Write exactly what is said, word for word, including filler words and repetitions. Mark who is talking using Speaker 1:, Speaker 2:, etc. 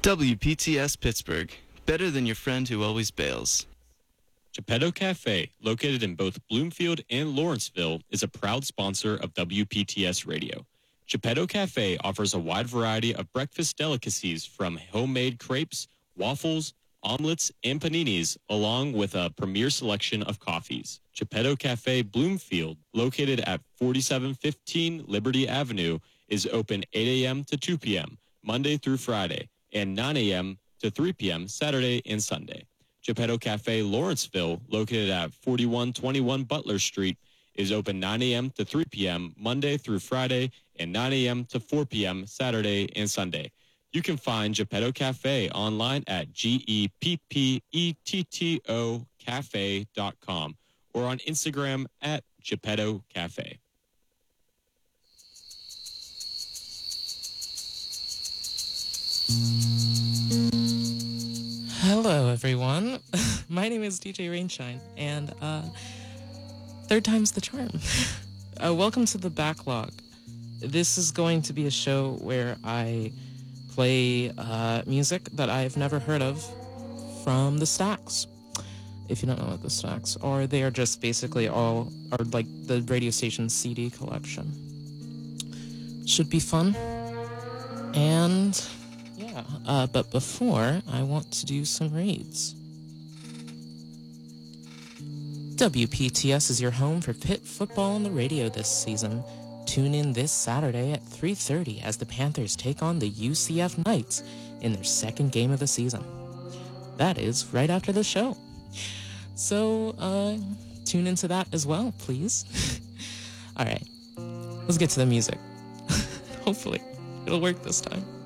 Speaker 1: W P T S Pittsburgh. Better than your friend who always bails.
Speaker 2: Geppetto Cafe, located in both Bloomfield and Lawrenceville, is a proud sponsor of W P T S Radio. Geppetto Cafe offers a wide variety of breakfast delicacies from homemade crepes, waffles, omelets, and paninis, along with a premier selection of coffees. Geppetto Cafe Bloomfield, located at forty-seven fifteen Liberty Avenue, is open eight a.m. to two p.m., Monday through Friday, and nine a.m. to three p.m. Saturday and Sunday. Geppetto Cafe Lawrenceville, located at forty-one twenty-one Butler Street, is open nine a.m. to three p.m. Monday through Friday and nine a.m. to four p.m. Saturday and Sunday. You can find Geppetto Cafe online at G E P P E T T O cafe dot com or on Instagram at Geppetto Cafe.
Speaker 3: Hello, everyone. My name is D J Rainshine, and uh, third time's the charm. uh, welcome to the Backlog. This is going to be a show where I play uh, music that I've never heard of from the Stacks. If you don't know what the Stacks are, they are just basically all are like the radio station's C D collection. Should be fun. And yeah, uh, but before, I want to do some reads. W P T S is your home for Pitt football on the radio this season. Tune in this Saturday at three thirty as the Panthers take on the U C F Knights in their second game of the season. That is right after the show. So, uh, tune into that as well, please. All right, let's get to the music. Hopefully, it'll work this time.